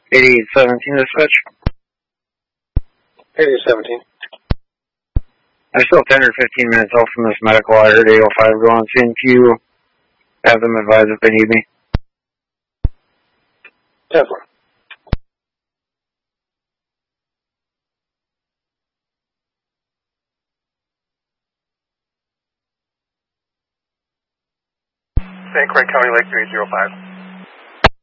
8817 dispatch. 8817. I'm still 10 or 15 minutes off from this medical. I heard 805 go on scene. Can you have them advise if they need me? 10-4. St. Croix County, Lake 3805.